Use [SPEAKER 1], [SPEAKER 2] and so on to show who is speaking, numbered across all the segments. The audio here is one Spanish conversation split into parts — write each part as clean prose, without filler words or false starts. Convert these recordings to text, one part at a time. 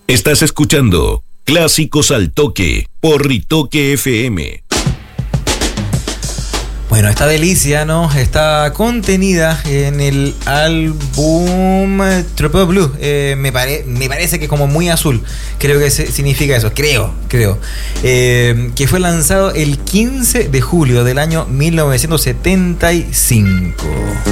[SPEAKER 1] Estás escuchando Clásicos al Toque por Ritoque FM.
[SPEAKER 2] Bueno, esta delicia, ¿no? Está contenida en el álbum Tropical Blue. Me parece que como muy azul. Creo que significa eso. Creo. Que fue lanzado el 15 de julio del año 1975.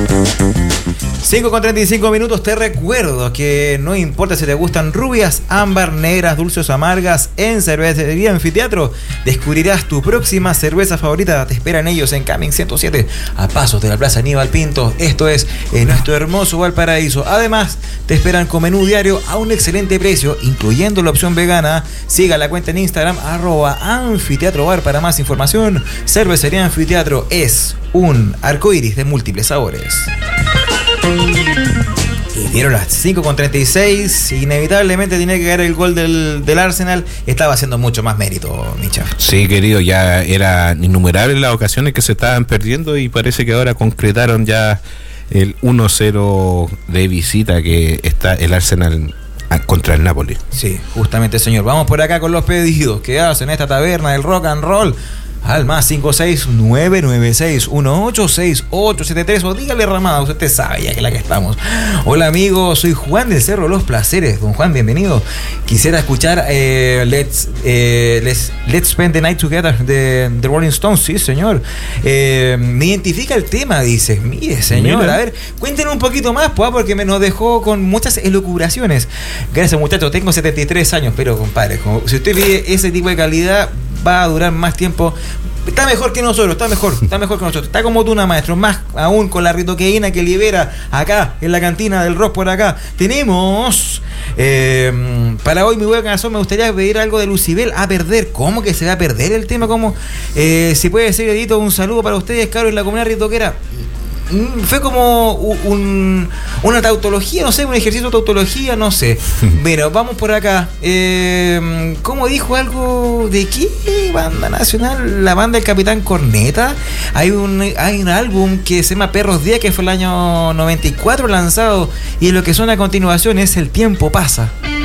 [SPEAKER 2] 5:35. Te recuerdo que no importa si te gustan rubias, ámbar, negras, dulces o amargas, en Cervecería Anfiteatro descubrirás tu próxima cerveza favorita. Te esperan ellos en Camin 107, a pasos de la Plaza Aníbal Pinto. Esto es nuestro hermoso Valparaíso. Además, te esperan con menú diario a un excelente precio, incluyendo la opción vegana. Siga la cuenta en Instagram, @anfiteatrobar para más información. Cervecería Anfiteatro es un arcoíris de múltiples sabores. Y dieron las 5:36. Inevitablemente tenía que caer el gol del Arsenal. Estaba haciendo mucho más mérito, Micha.
[SPEAKER 3] Sí, querido, ya eran innumerables las ocasiones que se estaban perdiendo y parece que ahora concretaron ya el 1-0 de visita que está el Arsenal contra el Napoli.
[SPEAKER 2] Sí, justamente, señor. Vamos por acá con los pedidos que hacen esta taberna del rock and roll. Al más 56996186873 o dígale Ramada, usted sabe ya que es la que estamos. Hola amigos, soy Juan del Cerro Los Placeres. Don Juan, bienvenido. Quisiera escuchar Let's Spend the Night Together de Rolling Stones. Sí, señor. Me identifica el tema, dice. Mire, señor, mira. A ver, cuéntenos un poquito más, pues, porque nos dejó con muchas elucubraciones. Gracias, muchachos, tengo 73 años, pero compadre, si usted pide ese tipo de calidad, va a durar más tiempo. Está mejor que nosotros, está mejor que nosotros. Está como tú, maestro, más aún con la ritoqueína que libera acá en la cantina del rock por acá. Tenemos para hoy mi buena canción. Me gustaría pedir algo de Lucibel. A perder. ¿Cómo que se va a perder el tema? ¿Cómo? Si puede ser, Edito, un saludo para ustedes, cabros, en la comunidad ritoquera. Fue como una tautología, no sé, un ejercicio de tautología, no sé. Bueno, vamos por acá. ¿Cómo dijo algo de qué banda nacional? La banda del Capitán Corneta. Hay un álbum que se llama Perros Día, que fue el año 94 lanzado, y lo que suena a continuación es El Tiempo Pasa.